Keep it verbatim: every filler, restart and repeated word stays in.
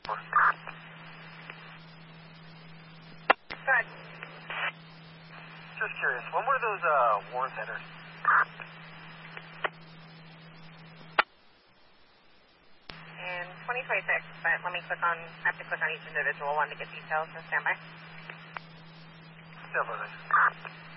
Go ahead. Just curious, when were those uh, warrants entered? In twenty twenty-six, but let me click on, I have to click on each individual one to get details, so stand by. Still, brother.